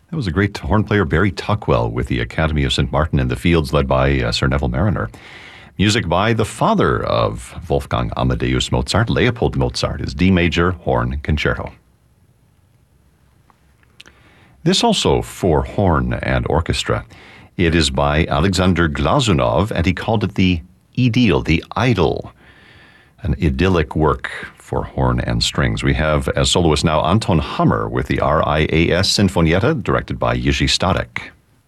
That was a great horn player, Barry Tuckwell, with the Academy of St. Martin in the Fields, led by Sir Neville Mariner. Music by the father of Wolfgang Amadeus Mozart, Leopold Mozart, his D major horn concerto. This also for horn and orchestra. It is by Alexander Glazunov, and he called it the Idyll, the Idyll, an idyllic work for horn and strings. We have as soloist now Anton Hammer with the RIAS Sinfonietta, directed by Jiří Stárek.